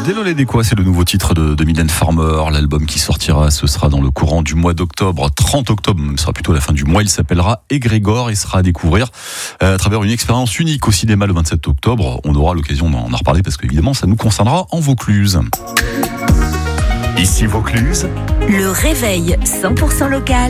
Désolé des quoi, c'est le nouveau titre de Mylène Farmer. L'album qui sortira, ce sera dans le courant du mois d'octobre, 30 octobre, ce sera plutôt la fin du mois. Il s'appellera Égrégore et sera à découvrir à travers une expérience unique au cinéma le 27 octobre. On aura l'occasion d'en reparler parce qu'évidemment, ça nous concernera en Vaucluse. Ici Vaucluse, le réveil 100% local.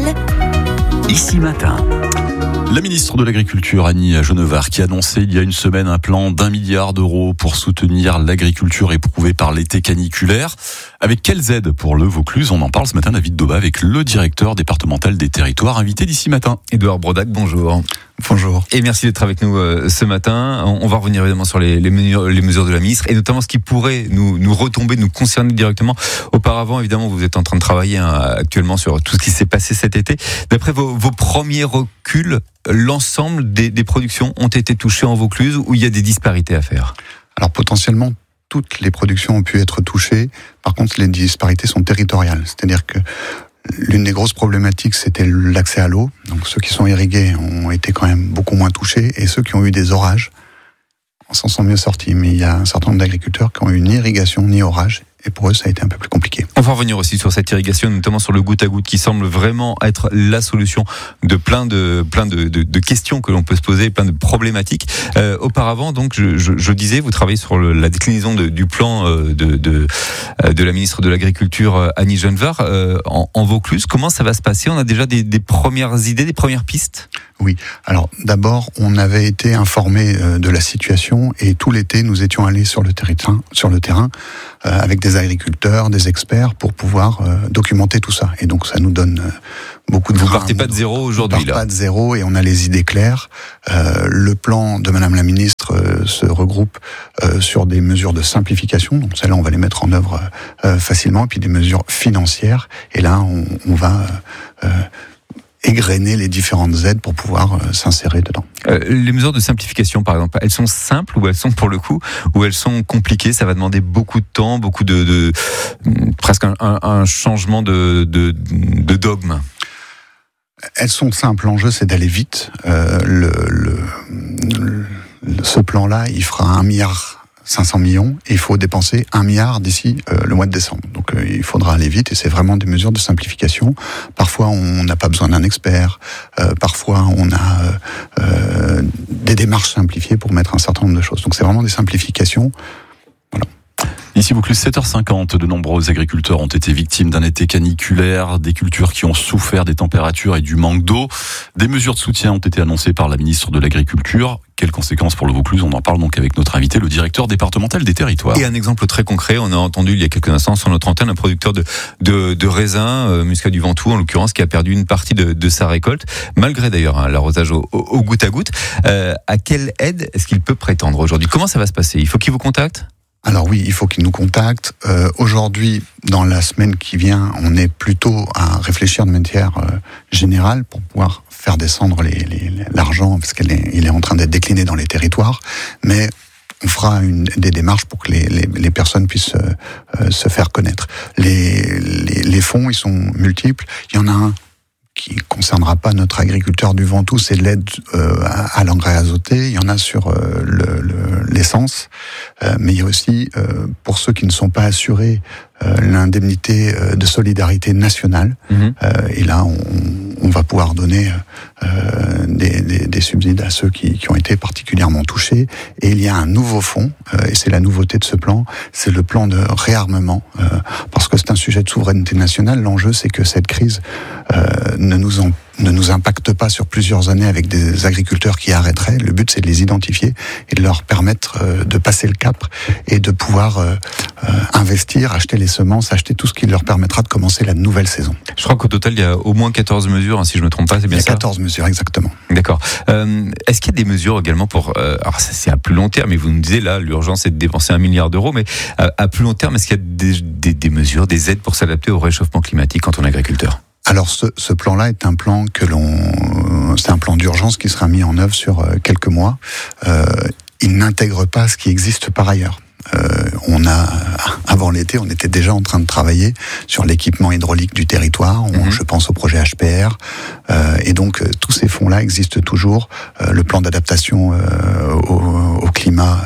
Ici Matin. La ministre de l'Agriculture, Annie Genevard, qui a annoncé il y a une semaine un plan d'1 milliard d'euros pour soutenir l'agriculture éprouvée par l'été caniculaire. Avec quelles aides pour le Vaucluse? On en parle ce matin, David Dauba, avec le directeur départemental des territoires, invité d'ici matin. Édouard Brodac, bonjour. Bonjour. Et merci d'être avec nous ce matin. On va revenir évidemment sur les mesures de la ministre et notamment ce qui pourrait nous retomber, nous concerner directement. Auparavant, évidemment, vous êtes en train de travailler actuellement sur tout ce qui s'est passé cet été. D'après vos premiers reculs, l'ensemble des productions ont été touchées en Vaucluse ou il y a des disparités à faire? Alors potentiellement, toutes les productions ont pu être touchées. Par contre, les disparités sont territoriales. C'est-à-dire que l'une des grosses problématiques, c'était l'accès à l'eau. Donc ceux qui sont irrigués ont été quand même beaucoup moins touchés. Et ceux qui ont eu des orages s'en sont mieux sortis. Mais il y a un certain nombre d'agriculteurs qui ont eu ni irrigation ni orage. Et pour eux, ça a été un peu plus compliqué. On va revenir aussi sur cette irrigation, notamment sur le goutte à goutte, qui semble vraiment être la solution de plein de questions que l'on peut se poser, plein de problématiques. Auparavant, donc, je disais, vous travaillez sur la déclinaison du plan de la ministre de l'Agriculture, Annie Genevard, en Vaucluse. Comment ça va se passer? On a déjà des premières idées, des premières pistes? Oui. Alors, d'abord, on avait été informés de la situation et tout l'été, nous étions allés sur le terrain avec des agriculteurs, des experts pour pouvoir documenter tout ça. Et donc, ça nous donne beaucoup de... Vous partez pas de zéro aujourd'hui, là? On part pas de zéro et on a les idées claires. Le plan de Madame la Ministre se regroupe sur des mesures de simplification. Donc, celles-là, on va les mettre en œuvre facilement. Et puis des mesures financières. Et là, on va... égrener les différentes aides pour pouvoir s'insérer dedans. Les mesures de simplification, par exemple, elles sont simples ou elles sont pour le coup, ou elles sont compliquées? Ça va demander beaucoup de temps, beaucoup de presque un changement de dogme. Elles sont simples. L'enjeu, c'est d'aller vite. Ce plan-là, il fera 1,5 milliard. Et il faut dépenser 1 milliard d'ici le mois de décembre. Donc il faudra aller vite et c'est vraiment des mesures de simplification. Parfois on n'a pas besoin d'un expert, parfois on a des démarches simplifiées pour mettre un certain nombre de choses. Donc c'est vraiment des simplifications. Voilà. Ici Vaucluse, 7h50, de nombreux agriculteurs ont été victimes d'un été caniculaire, des cultures qui ont souffert des températures et du manque d'eau. Des mesures de soutien ont été annoncées par la ministre de l'Agriculture. Quelles conséquences pour le Vaucluse? On en parle donc avec notre invité, le directeur départemental des territoires. Et un exemple très concret, on a entendu il y a quelques instants sur notre antenne un producteur de raisins, Muscat du Ventoux en l'occurrence, qui a perdu une partie de sa récolte, malgré d'ailleurs l'arrosage au goutte à goutte. À quelle aide est-ce qu'il peut prétendre aujourd'hui? Comment ça va se passer? Il faut qu'il vous contacte? Alors oui, il faut qu'ils nous contactent. Aujourd'hui, dans la semaine qui vient, on est plutôt à réfléchir de manière générale pour pouvoir faire descendre l'argent, parce qu'il est en train d'être décliné dans les territoires. Mais on fera des démarches pour que les personnes puissent se faire connaître. Les fonds, ils sont multiples. Il y en a un qui concernera pas notre agriculteur du Ventoux, c'est l'aide à l'engrais azoté. Il y en a sur l'essence, mais il y a aussi pour ceux qui ne sont pas assurés l'indemnité de solidarité nationale. Et là, on va pouvoir donner des subsides à ceux qui ont été particulièrement touchés. Et il y a un nouveau fonds, et c'est la nouveauté de ce plan, c'est le plan de réarmement, parce que c'est un sujet de souveraineté nationale. L'enjeu, c'est que cette crise ne nous impacte pas sur plusieurs années avec des agriculteurs qui arrêteraient. Le but, c'est de les identifier et de leur permettre de passer le cap et de pouvoir investir, acheter les semences, acheter tout ce qui leur permettra de commencer la nouvelle saison. Je crois qu'au total, il y a au moins 14 mesures, si je ne me trompe pas, c'est bien ça? Il y a 14 mesures, exactement. D'accord. Est-ce qu'il y a des mesures également pour... alors ça, c'est à plus long terme, mais vous nous disiez là, l'urgence est de dépenser 1 milliard d'euros, mais à plus long terme, est-ce qu'il y a des mesures, des aides pour s'adapter au réchauffement climatique quand on est agriculteur? Alors ce plan-là est un plan c'est un plan d'urgence qui sera mis en œuvre sur quelques mois. Il n'intègre pas ce qui existe par ailleurs. Avant l'été, on était déjà en train de travailler sur l'équipement hydraulique du territoire. Je pense au projet HPR. Et donc, tous ces fonds-là existent toujours. Le plan d'adaptation au climat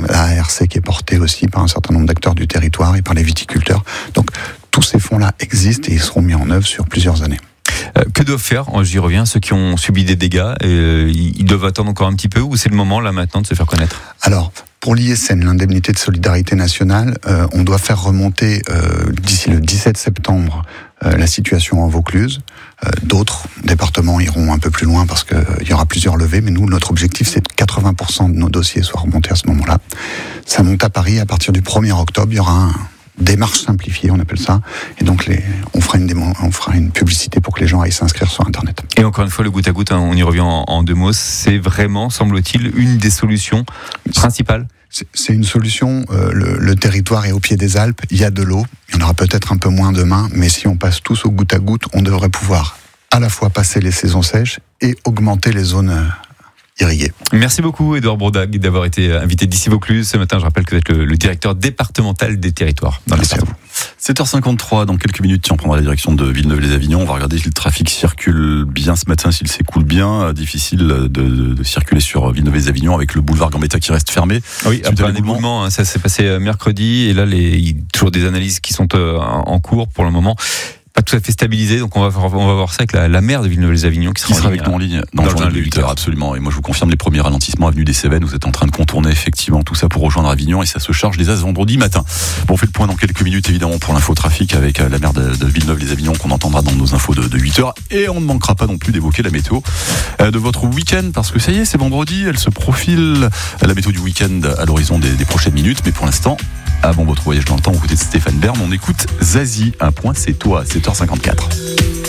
la ARC qui est portée aussi par un certain nombre d'acteurs du territoire et par les viticulteurs. Donc tous ces fonds-là existent et ils seront mis en œuvre sur plusieurs années. Que doivent faire, j'y reviens, ceux qui ont subi des dégâts, ils doivent attendre encore un petit peu ou c'est le moment là maintenant de se faire connaître? Alors, pour l'ISN, l'indemnité de solidarité nationale, on doit faire remonter d'ici le 17 septembre la situation en Vaucluse. D'autres départements iront un peu plus loin parce qu'il y aura plusieurs levées, mais nous, notre objectif, c'est que 80% de nos dossiers soient remontés à ce moment-là. Ça monte à Paris, à partir du 1er octobre, il y aura démarche simplifiée, on appelle ça, et donc on fera une publicité pour que les gens aillent s'inscrire sur Internet. Et encore une fois, le goutte à goutte, on y revient en 2 mots, c'est vraiment, semble-t-il, une des solutions principales. C'est une solution, le territoire est au pied des Alpes, il y a de l'eau, il y en aura peut-être un peu moins demain, mais si on passe tous au goutte à goutte, on devrait pouvoir à la fois passer les saisons sèches et augmenter les zones irriguées. Merci beaucoup Édouard Bourdag d'avoir été invité d'ici Vaucluse. Ce matin, je rappelle que vous êtes le directeur départemental des territoires dans le département. 7h53, dans quelques minutes, on prendra la direction de Villeneuve-les-Avignon. On va regarder si le trafic circule bien ce matin, s'il s'écoule bien. Difficile de circuler sur Villeneuve-les-Avignon avec le boulevard Gambetta qui reste fermé. Oui, après un éboulement, ça s'est passé mercredi et là, il y a toujours des analyses qui sont en cours pour le moment. Pas tout à fait stabilisé, donc on va voir ça avec la maire de Villeneuve-les-Avignon qui sera avec nous en ligne dans le journal de 8h. Absolument. Et moi je vous confirme les premiers ralentissements avenue des Cévennes. Vous êtes en train de contourner effectivement tout ça pour rejoindre Avignon et ça se charge les as vendredi matin. Bon, on fait le point dans quelques minutes évidemment pour l'infotrafic avec la maire de Villeneuve-les-Avignon qu'on entendra dans nos infos de 8h. Et on ne manquera pas non plus d'évoquer la météo de votre week-end parce que ça y est, c'est vendredi, elle se profile la météo du week-end à l'horizon des prochaines minutes. Mais pour l'instant, avant votre voyage dans le temps, aux côtés de Stéphane Bern, on écoute Zazie, un point c'est toi, 7h54.